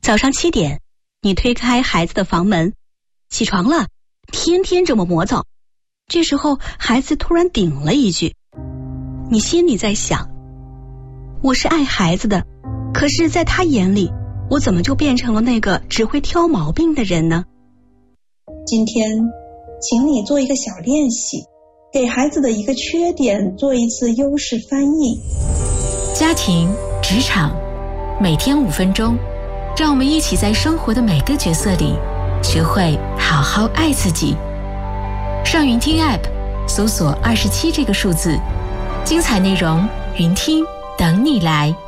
早上7点，你推开孩子的房门，起床了，天天这么磨蹭。这时候孩子突然顶了一句，你心里在想，我是爱孩子的，可是在他眼里，我怎么就变成了那个只会挑毛病的人呢？ 今天请你做一个小练习，给孩子的一个缺点做一次优势翻译。 家庭、职场，每天5分钟，让我们一起在生活的每个角色里学会好好爱自己。上云听 App 搜索27这个数字，精彩内容云听等你来。